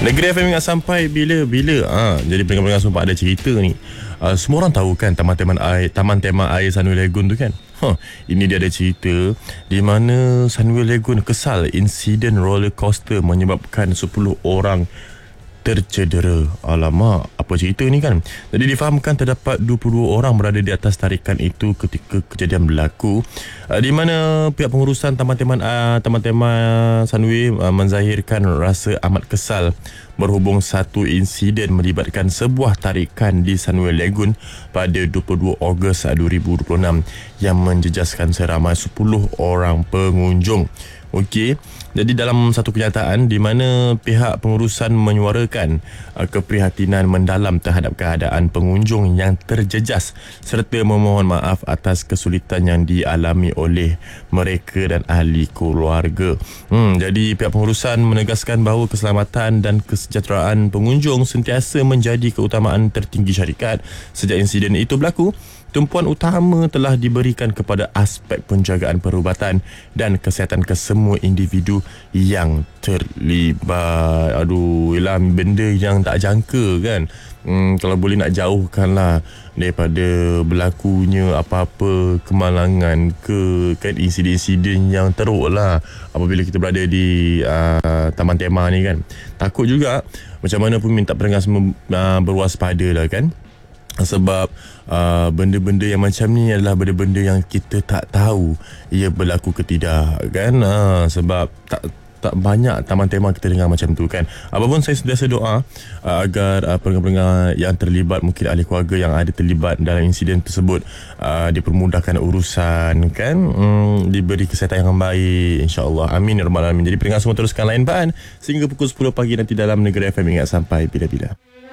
Negeri FM ingat sampai bila-bila. Jadi pendengar-pendengar semua ada cerita ni. Semua orang tahu kan Taman Tema Air Sunway Lagoon tu kan. Ini dia ada cerita di mana Sunway Lagoon kesal insiden roller coaster menyebabkan 10 orang tercedera. Alamak, apa cerita ni kan? Jadi difahamkan terdapat 22 orang berada di atas tarikan itu ketika kejadian berlaku, di mana pihak pengurusan Taman Tema Sunway menzahirkan rasa amat kesal berhubung satu insiden melibatkan sebuah tarikan di Sunway Lagoon pada 22 Ogos 2026 yang menjejaskan seramai 10 orang pengunjung. Okey, jadi dalam satu kenyataan di mana pihak pengurusan menyuarakan keprihatinan mendalam terhadap keadaan pengunjung yang terjejas serta memohon maaf atas kesulitan yang dialami oleh mereka dan ahli keluarga. Jadi pihak pengurusan menegaskan bahawa keselamatan dan kesejahteraan pengunjung sentiasa menjadi keutamaan tertinggi syarikat. Sejak insiden itu berlaku, tumpuan utama telah diberikan kepada aspek penjagaan perubatan dan kesihatan ke semua individu yang terlibat. Ialah benda yang tak jangka kan. Kalau boleh nak jauhkanlah daripada berlakunya apa-apa kemalangan kan insiden-insiden yang teruk lah apabila kita berada di Taman Tema ni kan. Takut juga macam mana pun minta pendengar semua berwaspada lah kan. Sebab benda-benda yang macam ni adalah benda-benda yang kita tak tahu ia berlaku ke tidak kan. Sebab tak banyak taman tema kita dengar macam tu kan. Apapun saya sentiasa doa agar pendengar-pendengar yang terlibat, mungkin ahli keluarga yang ada terlibat dalam insiden tersebut, dipermudahkan urusan kan, diberi kesihatan yang baik, insya-Allah. Amin ya rabbal alamin. Jadi pendengar semua teruskan lain baan sehingga pukul 10 pagi nanti dalam Negeri FM ingat sampai bila-bila.